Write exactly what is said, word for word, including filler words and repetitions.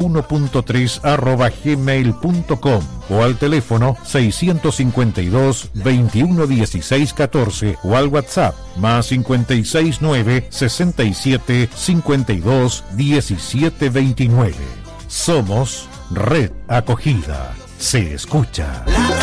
uno punto tres arroba gmail punto com o al teléfono seiscientos cincuenta y dos, veintiuno dieciséis catorce o al WhatsApp más cincuenta y seis nueve, sesenta y siete, cincuenta y dos, diecisiete veintinueve. Somos Red Acogida. Se escucha.